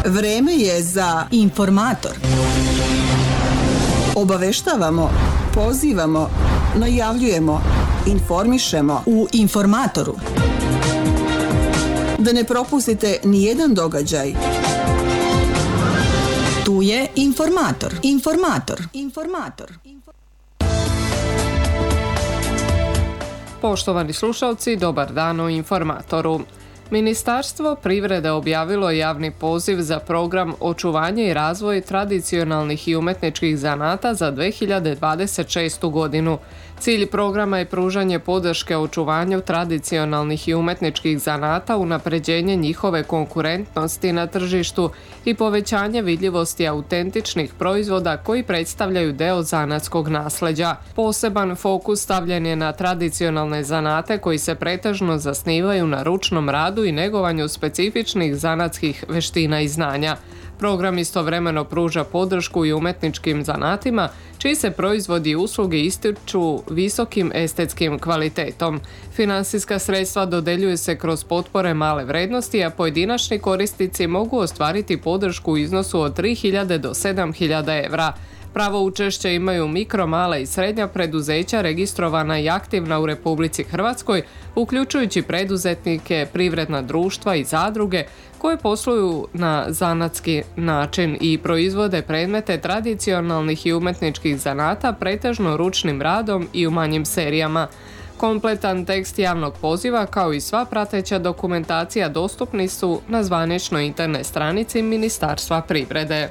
Vreme je za Informator. Obaveštavamo, pozivamo, najavljujemo, informišemo U Informatoru. da ne propustite nijedan događaj. Tu je Informator. Informator. Poštovani slušalci, dobar dan u Informatoru. Ministarstvo privrede objavilo je javni poziv za program Očuvanje i razvoj tradicionalnih i umetničkih zanata za 2026. godinu. Cilj programa je pružanje podrške očuvanju tradicionalnih i umetničkih zanata, unapređenje njihove konkurentnosti na tržištu i povećanje vidljivosti autentičnih proizvoda koji predstavljaju deo zanatskog nasleđa. Poseban fokus stavljen je na tradicionalne zanate koji se pretežno zasnivaju na ručnom radu i negovanju specifičnih zanatskih veština i znanja. Program istovremeno pruža podršku i umetničkim zanatima, čiji se proizvodi i usluge ističu visokim estetskim kvalitetom. Finansijska sredstva dodeljuju se kroz potpore male vrednosti, a pojedinačni korisnici mogu ostvariti podršku u iznosu od 3.000 do 7.000 evra. Pravo učešća imaju mikro, mala i srednja preduzeća registrovana i aktivna u Republici Hrvatskoj, uključujući preduzetnike, privredna društva i zadruge koje posluju na zanatski način i proizvode predmete tradicionalnih i umetničkih zanata pretežno ručnim radom i u manjim serijama. Kompletan tekst javnog poziva kao i sva prateća dokumentacija dostupni su na zvaničnoj internet stranici Ministarstva privrede.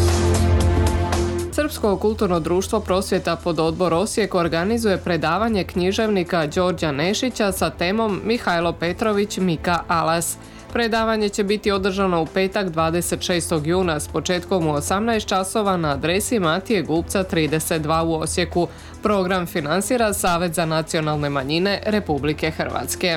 Srpsko kulturno društvo Prosvjeta Pododbor Osijek organizuje predavanje književnika Đorđa Nešića sa temom Mihajlo Petrović, Mika Alas. Predavanje će biti održano u petak 26. juna s početkom u 18 časova na adresi Matije Gupca 32 u Osijeku. Program finansira Savez za nacionalne manjine Republike Hrvatske.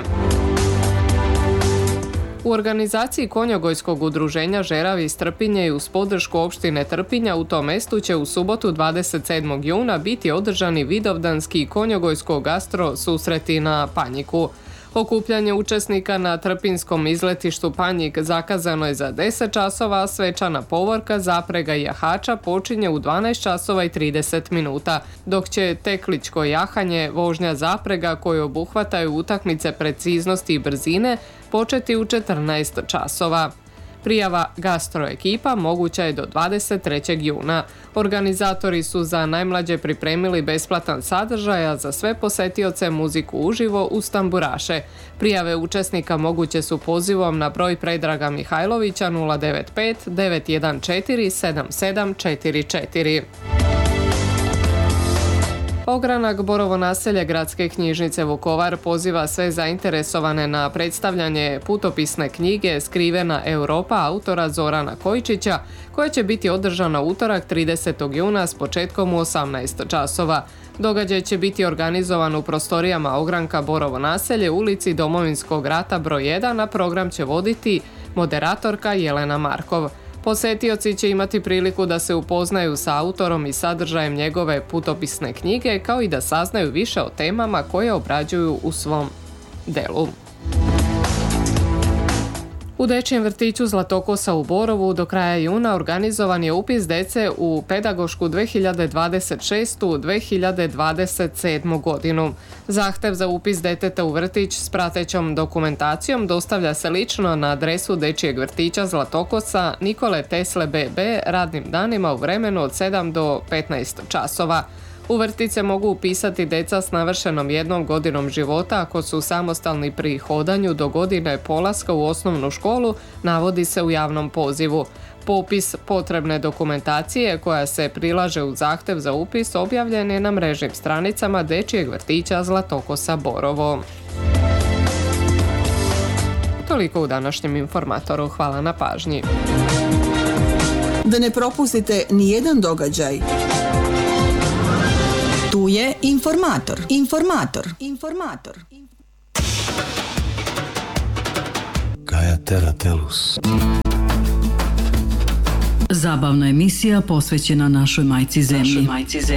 U organizaciji Konjogojskog udruženja Žeravi iz Trpinje i uz podršku opštine Trpinja u tom mestu će u subotu 27. juna biti održani vidovdanski konjogojsko gastro susreti na Panjiku. Okupljanje učesnika na trpinskom izletištu Panjik zakazano je za 10 časova, a svečana povorka, zaprega i jahača počinje u 12 časova i 30 minuta, dok će tekličko jahanje, vožnja zaprega koje obuhvataju utakmice preciznosti i brzine početi u 14 časova. Prijava gastro ekipa moguća je do 23. juna. Organizatori su za najmlađe pripremili besplatan sadržaj, a za sve posetioce muziku uživo uz tamburaše. Prijave učesnika moguće su pozivom na broj Predraga Mihajlovića 095 914 7744. Ogranak Borovo naselje Gradske knjižnice Vukovar poziva sve zainteresovane na predstavljanje putopisne knjige Skrivena Europa autora Zorana Kojičića, koja će biti održana utorak 30. juna s početkom u 18 časova. Događaj će biti organizovan u prostorijama ogranka Borovo naselje, ulici Domovinskog rata broj 1, a program će voditi moderatorka Jelena Markov. Posetioci će imati priliku da se upoznaju sa autorom i sadržajem njegove putopisne knjige, kao i da saznaju više o temama koje obrađuju u svom delu. U Dečjem vrtiću Zlatokosa u Borovu do kraja juna organizovan je upis dece u pedagošku 2026-2027 godinu. Zahtev za upis deteta u vrtić s pratećom dokumentacijom dostavlja se lično na adresu Dečjeg vrtića Zlatokosa Nikole Tesle BB radnim danima u vremenu od 7 do 15 časova. U vrtić se mogu upisati deca s navršenom 1 godinom života ako su samostalni pri hodanju do godine polaska u osnovnu školu, navodi se u javnom pozivu. Popis potrebne dokumentacije koja se prilaže u zahtev za upis objavljen je na mrežnim stranicama Dečjeg vrtića Zlatokosa Borovo. Toliko u današnjem Informatoru. Hvala na pažnji. Da ne propustite nijedan događaj. Tu je Informator. Gaia Terra Tellus. Zabavna emisija posvećena našoj majci zemlji.